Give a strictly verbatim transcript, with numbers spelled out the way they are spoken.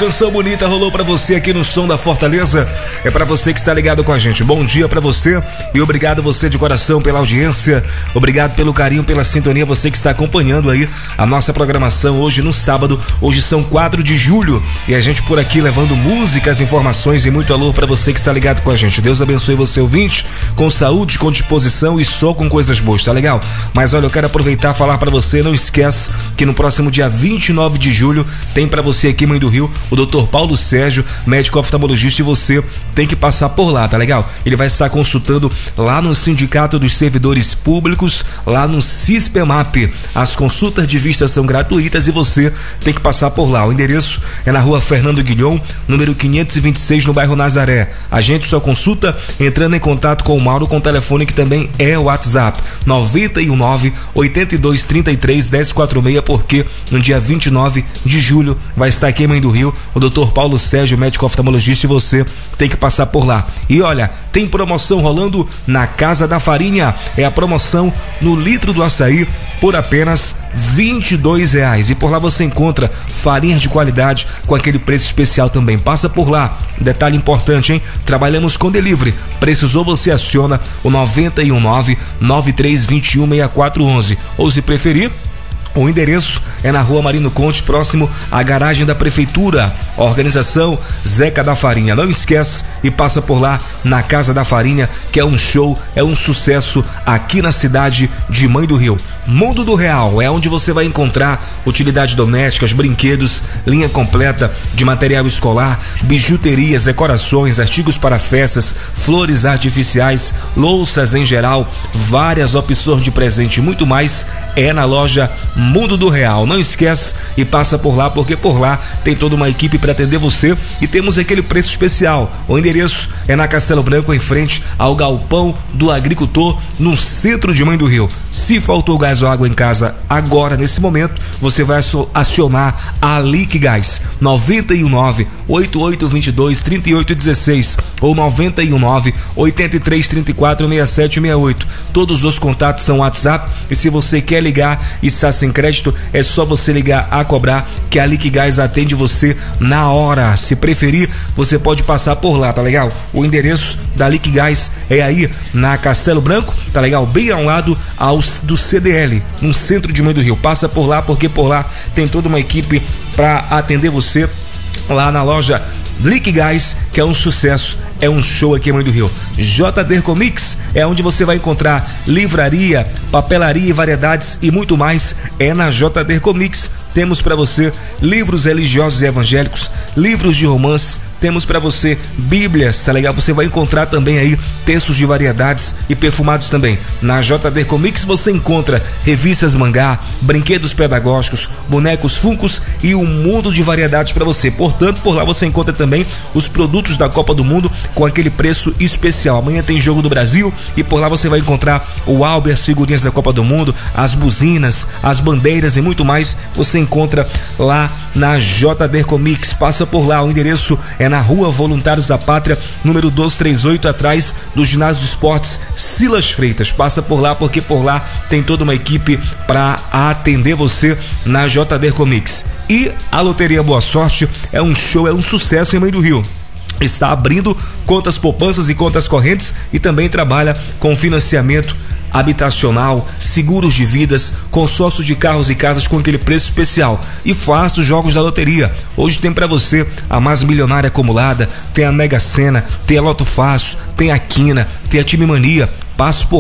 canção bonita rolou pra você aqui no Som da Fortaleza. É pra você que está ligado com a gente. Bom dia pra você e obrigado você de coração pela audiência. Obrigado pelo carinho, pela sintonia, você que está acompanhando aí a nossa programação hoje no sábado. Hoje são quatro de julho e a gente por aqui levando músicas, informações e muito alô pra você que está ligado com a gente. Deus abençoe você, ouvinte, com saúde, com disposição e só com coisas boas, tá legal? Mas olha, eu quero aproveitar e falar pra você, não esquece que no próximo dia vinte e nove de julho tem pra você aqui, Mãe do Rio, o doutor Paulo Sérgio, médico oftalmologista, e você tem que passar por lá, tá legal? Ele vai estar consultando lá no Sindicato dos Servidores Públicos, lá no CISPEMAP. As consultas de vista são gratuitas e você tem que passar por lá. O endereço é na rua Fernando Guilhom, número quinhentos e vinte e seis, no bairro Nazaré. A gente só consulta entrando em contato com o Mauro com o telefone que também é o WhatsApp, nove um nove, oito dois três três, um zero quatro seis, porque no dia vinte e nove de julho vai estar aqui em Mãe do Rio o doutor Paulo Sérgio, médico oftalmologista, e você tem que passar por lá. E olha, tem promoção rolando na Casa da Farinha. É a promoção no litro do açaí por apenas vinte e dois reais. E por lá você encontra farinha de qualidade com aquele preço especial também. Passa por lá. Detalhe importante, hein? Trabalhamos com delivery. Precisou, você aciona o nove um nove, nove três dois um, seis quatro um um. Ou se preferir, o endereço é na rua Marino Conte, próximo à garagem da prefeitura. Organização Zeca da Farinha. Não esquece e passa por lá na Casa da Farinha, que é um show, é um sucesso aqui na cidade de Mãe do Rio. Mundo do Real é onde você vai encontrar utilidades domésticas, brinquedos, linha completa de material escolar, bijuterias, decorações, artigos para festas, flores artificiais, louças em geral, várias opções de presente e muito mais. É na loja Mundo do Real. Não esquece e passa por lá, porque por lá tem toda uma equipe para atender você e temos aquele preço especial. O endereço é na Castelo Branco, em frente ao Galpão do Agricultor, no centro de Mãe do Rio. Se faltou gás ou água em casa agora, nesse momento, você vai acionar a Liquigás, nove um nove, oito oito dois dois, três oito um seis ou nove um nove, oito três três quatro, seis sete seis oito. Todos os contatos são WhatsApp e se você quer ligar e está sem crédito, é só você ligar a cobrar que a Liquigás atende você na hora. Se preferir, você pode passar por lá, tá legal? O endereço da Liquigás é aí na Castelo Branco, tá legal? Bem ao lado ao, do C D L, no centro de Mãe do Rio. Passa por lá, porque por lá tem toda uma equipe para atender você lá na loja Liquigás, que é um sucesso, é um show aqui em Mãe do Rio. J D Comics é onde você vai encontrar livraria, papelaria e variedades e muito mais. É na J D Comics. Temos para você livros religiosos e evangélicos, livros de romance, temos para você bíblias, tá legal? Você vai encontrar também aí textos de variedades e perfumados também. Na J D Comics você encontra revistas mangá, brinquedos pedagógicos, bonecos Funkos e um mundo de variedades para você. Portanto, por lá você encontra também os produtos da Copa do Mundo com aquele preço especial. Amanhã tem Jogo do Brasil e por lá você vai encontrar o álbum e as figurinhas da Copa do Mundo, as buzinas, as bandeiras e muito mais. Você encontra lá na J D Comics. Passa por lá, o endereço é na Rua Voluntários da Pátria, número doze trinta e oito, atrás do Ginásio de Esportes Silas Freitas. Passa por lá, porque por lá tem toda uma equipe para atender você na J D Comics. E a Loteria Boa Sorte é um show, é um sucesso em Mãe do Rio. Está abrindo contas poupanças e contas correntes e também trabalha com financiamento habitacional, seguros de vidas, consórcio de carros e casas com aquele preço especial. E faça os jogos da loteria. Hoje tem para você a mais milionária acumulada, tem a Mega Sena, tem a Loto Fácil, tem a Quina, tem a Time Mania. Passo por